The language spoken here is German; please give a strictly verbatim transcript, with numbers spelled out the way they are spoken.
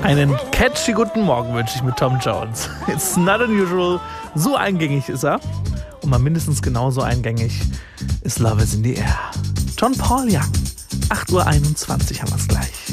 Einen catchy guten Morgen wünsche ich mit Tom Jones. It's not unusual. So eingängig ist er. Und mal mindestens genauso eingängig ist Love is in the Air. John Paul Young. acht Uhr einundzwanzig haben wir es gleich.